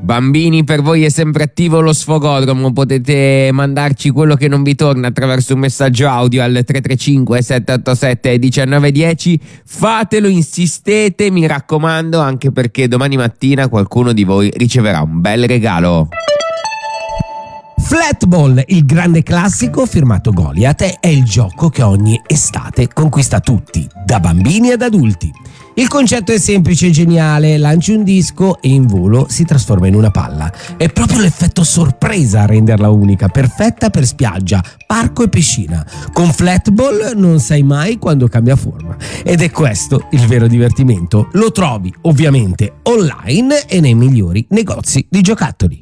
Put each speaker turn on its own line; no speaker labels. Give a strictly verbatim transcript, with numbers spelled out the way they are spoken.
Bambini, per voi è sempre attivo lo sfogodromo, potete mandarci quello che non vi torna attraverso un messaggio audio al tre tre cinque sette otto sette uno nove uno zero. Fatelo, insistete, mi raccomando, anche perché domani mattina qualcuno di voi riceverà un bel regalo.
Flatball, il grande classico firmato Goliath, è il gioco che ogni estate conquista tutti, da bambini ad adulti. Il concetto è semplice e geniale: lanci un disco e in volo si trasforma in una palla. È proprio l'effetto sorpresa a renderla unica, perfetta per spiaggia, parco e piscina. Con Flatball non sai mai quando cambia forma. Ed è questo il vero divertimento. Lo trovi ovviamente online e nei migliori negozi di giocattoli.